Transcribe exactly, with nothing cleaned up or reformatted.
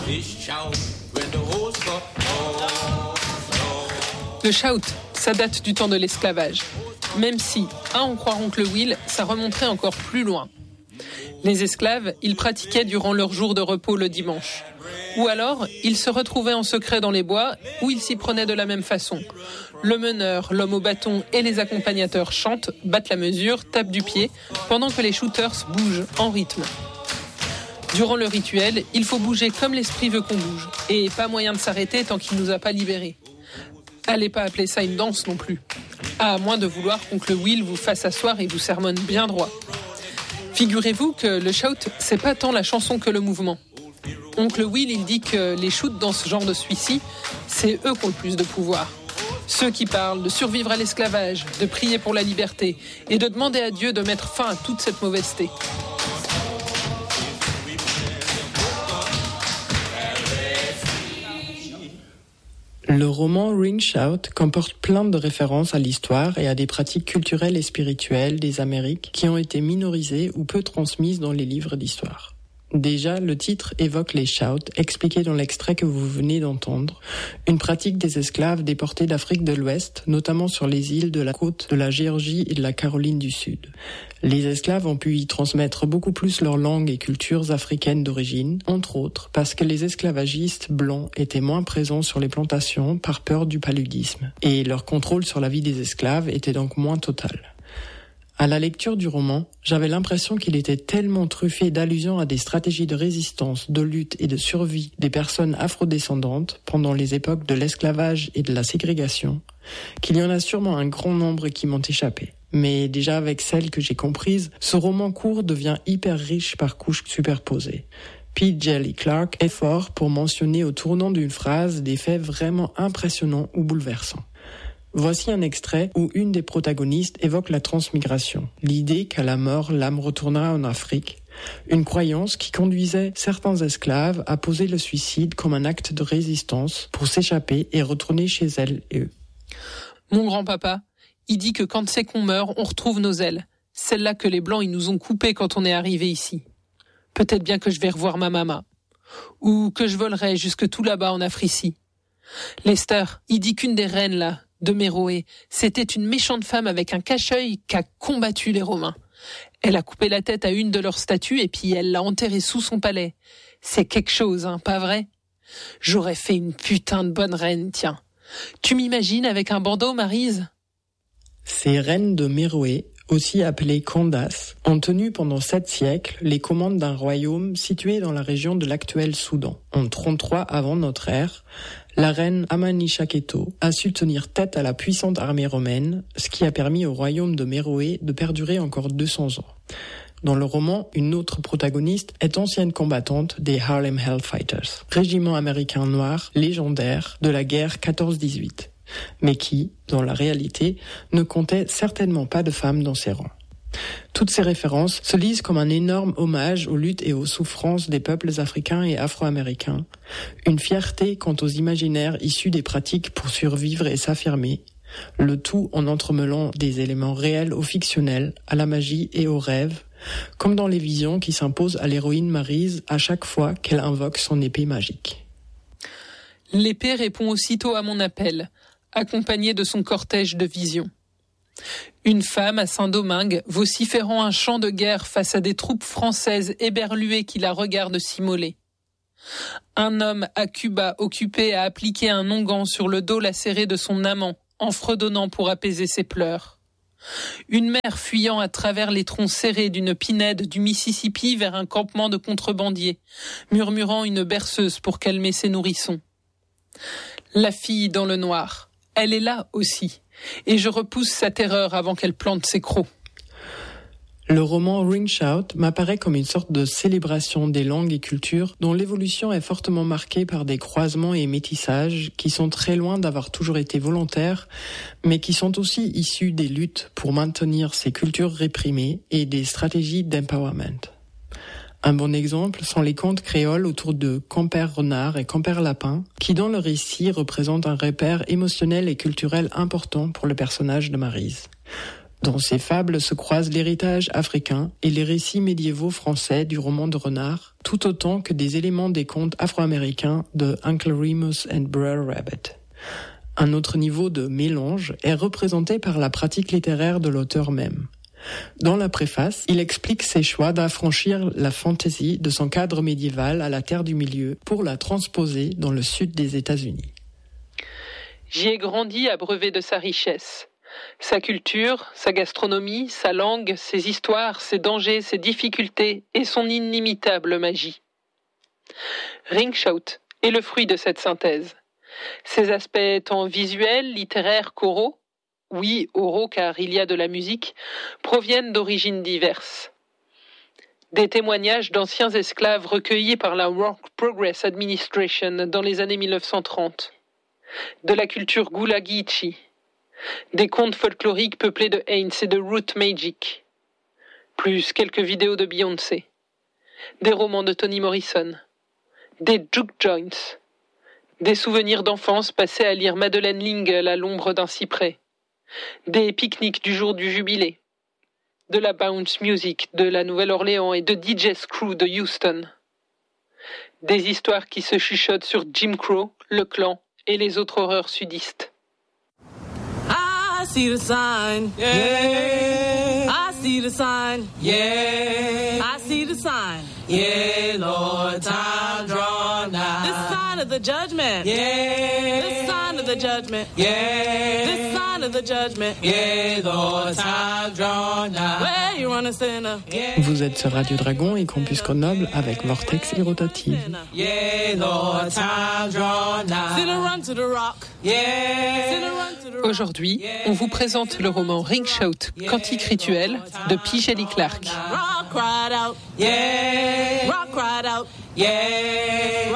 Le shout, ça date du temps de l'esclavage. Même si, à en croire Oncle Will, ça remonterait encore plus loin. Les esclaves, ils pratiquaient durant leur jour de repos le dimanche. Ou alors, ils se retrouvaient en secret dans les bois, où ils s'y prenaient de la même façon. Le meneur, l'homme au bâton et les accompagnateurs chantent, battent la mesure, tapent du pied, pendant que les shooters bougent en rythme. Durant le rituel, il faut bouger comme l'esprit veut qu'on bouge, et pas moyen de s'arrêter tant qu'il nous a pas libérés. Allez pas appeler ça une danse non plus, à moins de vouloir qu'Oncle Will vous fasse asseoir et vous sermonne bien droit. Figurez-vous que le shout, c'est pas tant la chanson que le mouvement. Oncle Will, il dit que les shoots dans ce genre de celui-ci, c'est eux qui ont le plus de pouvoir. Ceux qui parlent de survivre à l'esclavage, de prier pour la liberté et de demander à Dieu de mettre fin à toute cette mauvaiseté. Le roman Ring Shout comporte plein de références à l'histoire et à des pratiques culturelles et spirituelles des Amériques qui ont été minorisées ou peu transmises dans les livres d'histoire. Déjà, le titre évoque les shouts, expliqués dans l'extrait que vous venez d'entendre, une pratique des esclaves déportés d'Afrique de l'Ouest, notamment sur les îles de la côte de la Géorgie et de la Caroline du Sud. Les esclaves ont pu y transmettre beaucoup plus leur langue et cultures africaines d'origine, entre autres parce que les esclavagistes blancs étaient moins présents sur les plantations par peur du paludisme, et leur contrôle sur la vie des esclaves était donc moins total. À la lecture du roman, j'avais l'impression qu'il était tellement truffé d'allusions à des stratégies de résistance, de lutte et de survie des personnes afrodescendantes pendant les époques de l'esclavage et de la ségrégation, qu'il y en a sûrement un grand nombre qui m'ont échappé. Mais déjà avec celles que j'ai comprises, ce roman court devient hyper riche par couches superposées. P. Djeli Clark est fort pour mentionner au tournant d'une phrase des faits vraiment impressionnants ou bouleversants. Voici un extrait où une des protagonistes évoque la transmigration, l'idée qu'à la mort l'âme retournera en Afrique, une croyance qui conduisait certains esclaves à poser le suicide comme un acte de résistance pour s'échapper et retourner chez elles et eux. Mon grand-papa, il dit que quand c'est qu'on meurt, on retrouve nos ailes, celles-là que les Blancs ils nous ont coupées quand on est arrivé ici. Peut-être bien que je vais revoir ma maman, ou que je volerai jusque tout là-bas en Africie. Lester, il dit qu'une des reines là, de Méroé, c'était une méchante femme avec un cache-œil qui a combattu les Romains. Elle a coupé la tête à une de leurs statues et puis elle l'a enterrée sous son palais. C'est quelque chose, hein, pas vrai? J'aurais fait une putain de bonne reine, tiens. Tu m'imagines avec un bandeau, Maryse? Ces reines de Méroé, aussi appelées Candace, ont tenu pendant sept siècles les commandes d'un royaume situé dans la région de l'actuel Soudan. En trente-trois avant notre ère, la reine Amanichaketo a su tenir tête à la puissante armée romaine, ce qui a permis au royaume de Méroé de perdurer encore deux cents ans. Dans le roman, une autre protagoniste est ancienne combattante des Harlem Hellfighters, régiment américain noir légendaire de la guerre quatorze dix-huit, mais qui, dans la réalité, ne comptait certainement pas de femmes dans ses rangs. Toutes ces références se lisent comme un énorme hommage aux luttes et aux souffrances des peuples africains et afro-américains, une fierté quant aux imaginaires issus des pratiques pour survivre et s'affirmer, le tout en entremêlant des éléments réels au fictionnel, à la magie et aux rêves, comme dans les visions qui s'imposent à l'héroïne Maryse à chaque fois qu'elle invoque son épée magique. L'épée répond aussitôt à mon appel, accompagnée de son cortège de visions. Une femme à Saint-Domingue vociférant un chant de guerre face à des troupes françaises éberluées qui la regardent s'immoler. Un homme à Cuba occupé à appliquer un onguent sur le dos lacéré de son amant, en fredonnant pour apaiser ses pleurs. Une mère fuyant à travers les troncs serrés d'une pinède du Mississippi vers un campement de contrebandiers, murmurant une berceuse pour calmer ses nourrissons. La fille dans le noir, elle est là aussi. Et je repousse sa terreur avant qu'elle plante ses crocs. Le roman Ring Shout m'apparaît comme une sorte de célébration des langues et cultures dont l'évolution est fortement marquée par des croisements et métissages qui sont très loin d'avoir toujours été volontaires, mais qui sont aussi issus des luttes pour maintenir ces cultures réprimées et des stratégies d'empowerment. Un bon exemple sont les contes créoles autour de Compère Renard et Compère Lapin, qui dans le récit représentent un repère émotionnel et culturel important pour le personnage de Maryse. Dans ces fables se croisent l'héritage africain et les récits médiévaux français du roman de renard, tout autant que des éléments des contes afro-américains de Uncle Remus and Brer Rabbit. Un autre niveau de mélange est représenté par la pratique littéraire de l'auteur même. Dans la préface, il explique ses choix d'affranchir la fantasy de son cadre médiéval à la Terre du Milieu pour la transposer dans le sud des États-Unis. J'y ai grandi abreuvé de sa richesse. Sa culture, sa gastronomie, sa langue, ses histoires, ses dangers, ses difficultés et son inimitable magie. Ringshout est le fruit de cette synthèse. Ses aspects tant visuels, littéraires qu'oraux, oui, oraux car il y a de la musique, proviennent d'origines diverses. Des témoignages d'anciens esclaves recueillis par la Work Progress Administration dans les années mille neuf cent trente. De la culture Gullah-Geechee. Des contes folkloriques peuplés de Haynes et de Ruth Magic, plus quelques vidéos de Beyoncé, des romans de Toni Morrison, des juke joints, des souvenirs d'enfance passés à lire Madeleine L'Ingle à l'ombre d'un cyprès, des pique-niques du jour du jubilé, de la bounce music de la Nouvelle-Orléans et de D J Screw de Houston, des histoires qui se chuchotent sur Jim Crow, le clan et les autres horreurs sudistes. I see the sign, yeah. I see the sign, yeah. I see the sign, yeah. Lord, time drawn nigh. This sign of the judgment, yeah. This sign of the judgment, yeah. This sign of the judgment, yeah. Lord, time drawn nigh. Where you wanna sinner? Vous êtes sur Radio Dragon et Campus Grenoble avec Vortex et Rotative. Yeah, Lord, time drawn nigh. Sinner run to the rock, yeah. Sinner run to the rock. Aujourd'hui, on vous présente le roman Ringshout, Cantique rituel de P. Djeli Clark. Rock cried out, yeah. Rock cried out, yeah.